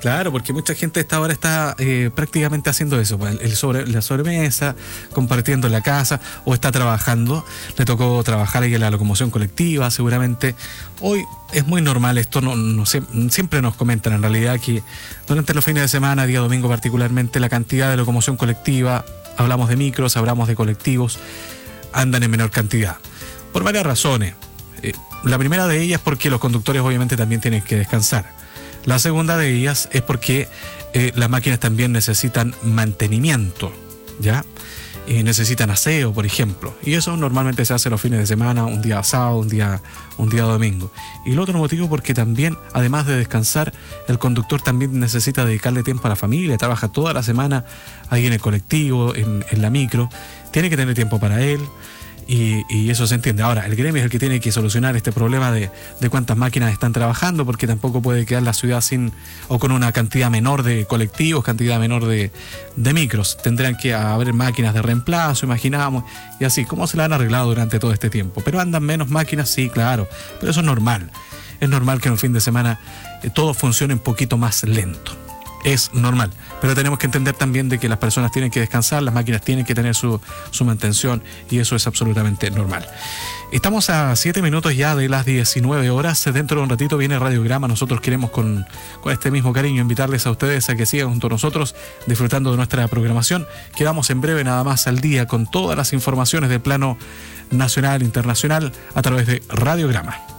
Claro, porque mucha gente esta hora está prácticamente haciendo eso, pues, la sobremesa, compartiendo en la casa, o está trabajando, le tocó trabajar ahí en la locomoción colectiva, seguramente. Hoy es muy normal esto, siempre nos comentan en realidad que durante los fines de semana, día domingo particularmente, la cantidad de locomoción colectiva, hablamos de micros, hablamos de colectivos, andan en menor cantidad, por varias razones. La primera de ellas porque los conductores obviamente también tienen que descansar. La segunda de ellas es porque las máquinas también necesitan mantenimiento, ¿ya? Y necesitan aseo, por ejemplo. Y eso normalmente se hace los fines de semana, un día sábado, un día domingo. Y el otro motivo porque también, además de descansar, el conductor también necesita dedicarle tiempo a la familia, trabaja toda la semana ahí en el colectivo, en la micro, tiene que tener tiempo para él. Y eso se entiende. Ahora, el gremio es el que tiene que solucionar este problema de cuántas máquinas están trabajando, porque tampoco puede quedar la ciudad sin o con una cantidad menor de colectivos, cantidad menor de micros. Tendrán que haber máquinas de reemplazo, imaginamos, y así. ¿Cómo se la han arreglado durante todo este tiempo? ¿Pero andan menos máquinas? Sí, claro, pero eso es normal. Es normal que en un fin de semana todo funcione un poquito más lento. Es normal, pero tenemos que entender también de que las personas tienen que descansar, las máquinas tienen que tener su mantención, y eso es absolutamente normal. Estamos a 7 minutos ya de las 19 horas. Dentro de un ratito viene Radiograma. Nosotros queremos con este mismo cariño invitarles a ustedes a que sigan junto a nosotros disfrutando de nuestra programación. Quedamos en breve nada más al día con todas las informaciones del plano nacional e internacional a través de Radiograma.